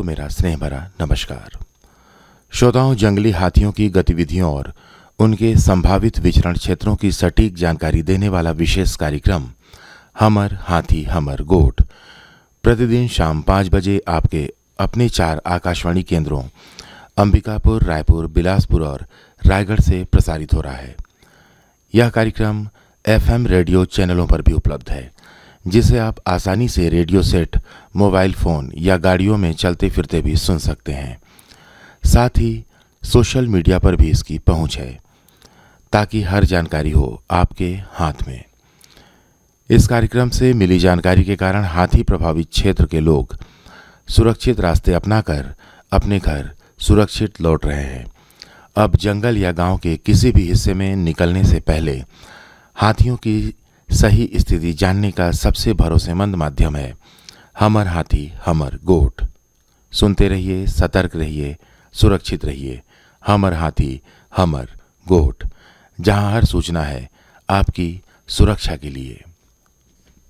को मेरा स्नेह भरा नमस्कार। श्रोताओं, जंगली हाथियों की गतिविधियों और उनके संभावित विचरण क्षेत्रों की सटीक जानकारी देने वाला विशेष कार्यक्रम हमर हाथी हमर गोठ प्रतिदिन शाम 5 बजे आपके अपने 4 आकाशवाणी केंद्रों अंबिकापुर, रायपुर, बिलासपुर और रायगढ़ से प्रसारित हो रहा है। यह कार्यक्रम FM रेडियो चैनलों पर भी उपलब्ध है, जिसे आप आसानी से रेडियो सेट, मोबाइल फोन या गाड़ियों में चलते फिरते भी सुन सकते हैं। साथ ही सोशल मीडिया पर भी इसकी पहुंच है, ताकि हर जानकारी हो आपके हाथ में। इस कार्यक्रम से मिली जानकारी के कारण हाथी प्रभावित क्षेत्र के लोग सुरक्षित रास्ते अपनाकर अपने घर सुरक्षित लौट रहे हैं। अब जंगल या गांव के किसी भी हिस्से में निकलने से पहले हाथियों की सही स्थिति जानने का सबसे भरोसेमंद माध्यम है हमर हाथी हमर गोठ। सुनते रहिए, सतर्क रहिए, सुरक्षित रहिए। हमर हाथी हमर गोठ, जहां हर सूचना है आपकी सुरक्षा के लिए।